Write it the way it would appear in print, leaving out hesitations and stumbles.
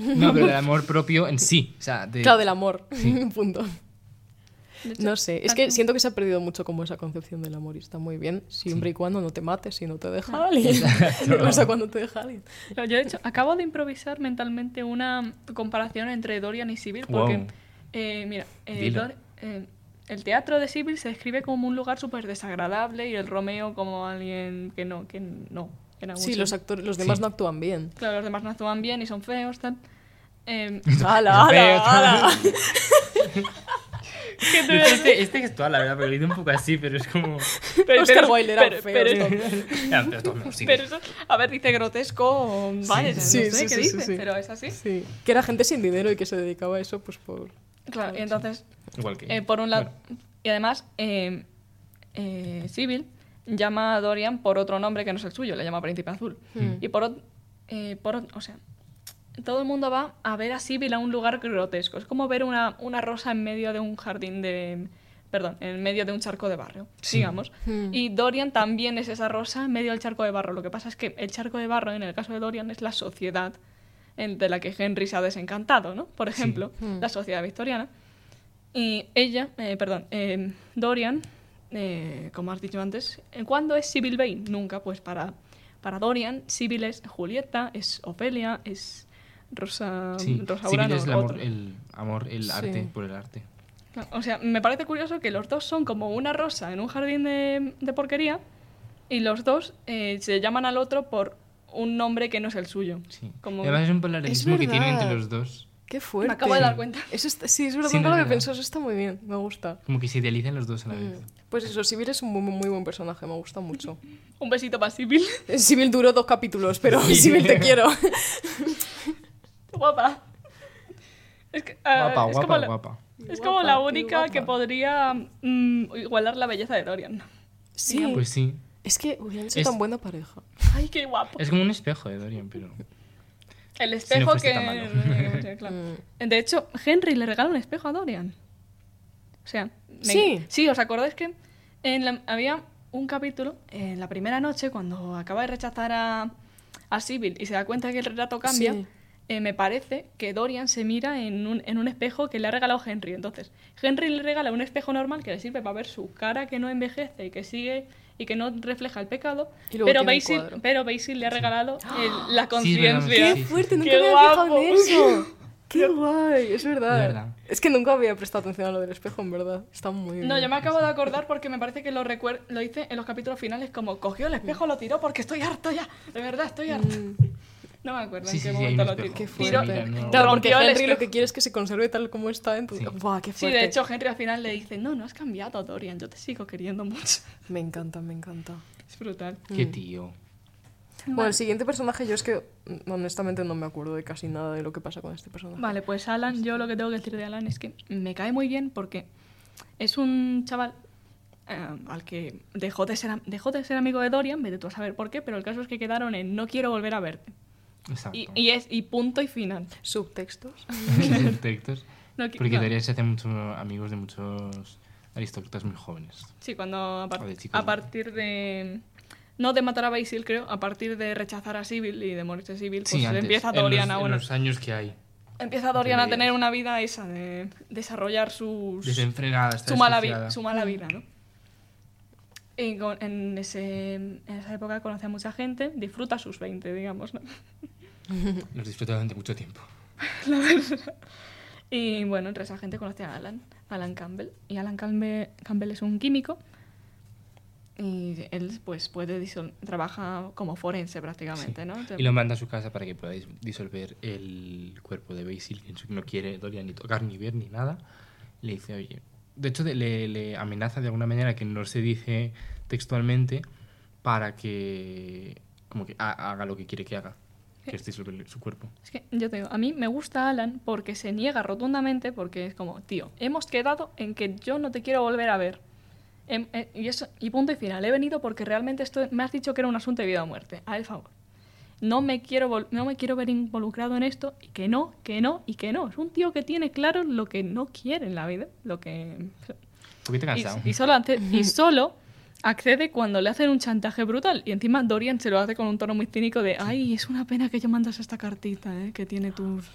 No, pero del amor propio en sí. O sea, Claro, del amor. Sí. Punto. De hecho, No sé, es que siento que se ha perdido mucho como esa concepción del amor y está muy bien, siempre Sí. y cuando no te mates y no te deja alguien. O sea, cuando te deja alguien. Yo, de hecho, acabo de improvisar mentalmente una comparación entre Dorian y Sibyl, porque, Wow. mira, Dilo. el teatro de Sibyl se describe como un lugar súper desagradable y el Romeo como alguien que no. Era Sí, mucho- los actores, los demás Sí. no actúan bien. Claro, los demás no actúan bien y son feos, tal. ¡Hala, Feo, hala, hala! Este gestual, la verdad, pero lo hice un poco así, pero es como... Oscar Wilde era feo. pero- Ya, pero esto me lo sigue. pero eso, a ver, dice grotesco, vale, Sí, no sé sí, qué sí, dice, sí. pero es así. Sí, que era gente sin dinero y que se dedicaba a eso pues por... Claro, y entonces, Igual que... por un lado, Bueno, y además, Sibyl llama a Dorian por otro nombre que no es el suyo, le llama Príncipe Azul. Y o sea, todo el mundo va a ver a Sibyl a un lugar grotesco. Es como ver una rosa en medio de un jardín de... Perdón, en medio de un charco de barro, Sí. digamos. Y Dorian también es esa rosa en medio del charco de barro. Lo que pasa es que el charco de barro, en el caso de Dorian, es la sociedad de la que Henry se ha desencantado, ¿no? Por ejemplo, la sociedad victoriana. Y ella, Dorian, como has dicho antes, ¿cuándo es Sibyl Vane? Nunca, pues para Dorian, Sibyl es Julieta, es Ofelia, es Rosa, sí, Rosa Sibyl Urano, es otro. el amor, el Sí. arte por el arte. Claro, o sea, me parece curioso que los dos son como una rosa en un jardín de porquería y los dos se llaman al otro por un nombre que no es el suyo. Sí. Como... Además es un paralelismo que tienen verdad. entre los dos. ¡Qué fuerte! Me acabo de dar cuenta. Eso sí, es verdad, Sí, no nunca es lo había verdad. pensado, eso está muy bien, me gusta. Como que se idealizan los dos a la vez. Pues eso, Sibyl es un muy buen personaje, me gusta mucho. Un besito para Sibyl. Sibyl duró 2 capítulos, pero Sí. Sibyl te quiero. Guapa. Es que, Guapa, es como guapa, la, guapa. es como Guapa, la qué única guapa. que podría igualar la belleza de Dorian. Sí, Pues sí. es que hubieran sido Es- tan buena pareja. Ay, qué guapo. Es como un espejo de Dorian, pero... El Si no espejo fuese que... tan malo. claro. De hecho, Henry le regala un espejo a Dorian. O sea... Sí. Sí, ¿os acordáis que había un capítulo en la primera noche cuando acaba de rechazar a Sibyl y se da cuenta que el retrato cambia? Sí. Me parece que Dorian se mira en un espejo que le ha regalado Henry. Entonces, Henry le regala un espejo normal que le sirve para ver su cara que no envejece y que sigue y que no refleja el pecado. Y luego tiene el Basil, cuadro. pero Basil le ha regalado la Sí, conciencia. es ¡Qué Sí, sí, fuerte! sí. Nunca ¡Qué me había fijado guapo! en eso. ¡Qué guay! Es verdad. De verdad. Es que nunca había prestado atención a lo del espejo, en verdad. Está muy bien. No, yo me acabo de acordar porque me parece que lo hice en los capítulos finales como cogió el espejo, lo tiró porque estoy harto ya. De verdad, estoy harto. No me acuerdo Sí, en qué sí, sí, hay momento un lo espejo. tiró. Qué Se fuerte. mira, ¿no? Claro, porque Rompió el Henry lo espejo. que quiere es que se conserve tal como está. Entonces, Sí. ¡buah, qué Sí, fuerte! de hecho, Henry al final le dice, no has cambiado, Dorian, yo te sigo queriendo mucho. Me encanta, me encanta. Es brutal. Qué tío. Bueno, el siguiente personaje yo es que honestamente no me acuerdo de casi nada de lo que pasa con este personaje. Vale, pues Alan, yo lo que tengo que decir de Alan es que me cae muy bien porque es un chaval al que dejó de ser amigo de Dorian, vete tú a saber por qué, pero el caso es que quedaron en no quiero volver a verte. Exacto. Y punto y final. Subtextos. Directos. No, Porque no. Dorian se hace mucho amigos de muchos aristócratas muy jóvenes. Sí, cuando a O de chicos, a partir de... No de matar a Basil, creo, a partir de rechazar a Sibyl y de morirse Sibyl, pues Sí, antes, empieza en Dorian los, a... en Bueno, los años que hay. empieza Dorian a Entre tener medias. una vida esa de desarrollar Desenfrenada, está su mala desquiciada. vida, ¿no? Y en esa época conoce a mucha gente, disfruta sus 20, digamos, ¿no? Los disfruta durante mucho tiempo. Y bueno, entre esa gente conoce a Alan Campbell. Y Alan Campbell es un químico y él pues trabaja como forense prácticamente, Sí. ¿no? Y lo manda a su casa para que pueda disolver el cuerpo de Basil, que no quiere Dorian ni tocar, ni ver, ni nada. Le dice, oye... De hecho, le amenaza de alguna manera que no se dice textualmente para que... Como que haga lo que quiere que haga. Que es disolver su cuerpo. Es que yo te digo, a mí me gusta Alan porque se niega rotundamente, porque es como, tío, hemos quedado en que yo no te quiero volver a ver. Y punto y final. He venido porque realmente me has dicho que era un asunto de vida o muerte. A el favor. No me quiero ver involucrado en esto y que no. Es un tío que tiene claro lo que no quiere en la vida. Lo que... Un poquito cansado. Y solo accede cuando le hacen un chantaje brutal. Y encima Dorian se lo hace con un tono muy cínico de ay, es una pena que yo mandas esta cartita, que tiene tus...